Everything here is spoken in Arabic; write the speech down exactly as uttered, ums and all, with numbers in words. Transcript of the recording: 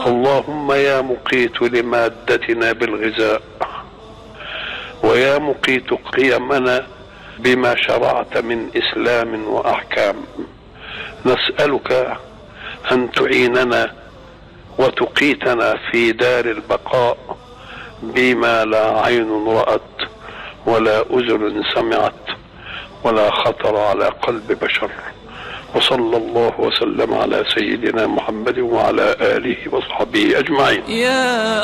اللهم يا مقيت لمادتنا بالغذاء، ويا مقيت قيمنا بما شرعت من إسلام وأحكام، نسألك أن تعيننا وتقيتنا في دار البقاء بما لا عين رأت ولا أذن سمعت ولا خطر على قلب بشر. وصلى الله وسلم على سيدنا محمد وعلى آله وصحبه أجمعين.